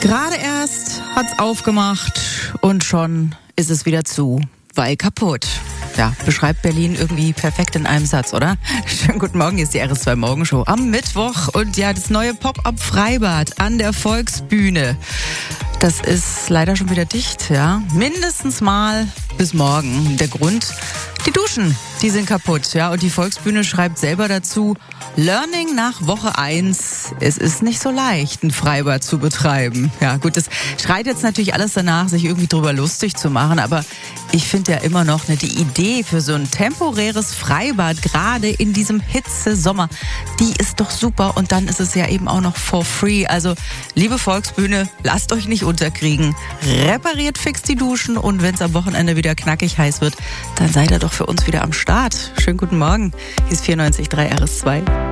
Gerade erst hat's aufgemacht und schon ist es wieder zu, weil kaputt. Ja, beschreibt Berlin irgendwie perfekt in einem Satz, oder? Schönen guten Morgen, hier ist die RS2 Morgenshow am Mittwoch und ja, das neue Pop-up-Freibad an der Volksbühne. Das ist leider schon wieder dicht, ja. Mindestens mal bis morgen. Der Grund, die Duschen, die sind kaputt, ja. Und die Volksbühne schreibt selber dazu, Learning nach Woche 1, es ist nicht so leicht, ein Freibad zu betreiben. Ja gut, das schreit jetzt natürlich alles danach, sich irgendwie drüber lustig zu machen, aber ich finde ja immer noch, die Idee für so ein temporäres Freibad, gerade in diesem Hitze-Sommer, die ist doch super und dann ist es ja eben auch noch for free. Also, liebe Volksbühne, lasst euch nicht unterkriegen, repariert fix die Duschen und wenn es am Wochenende wieder knackig heiß wird, dann seid ihr doch für uns wieder am Start. Schönen guten Morgen, hier ist 94.3 RS2.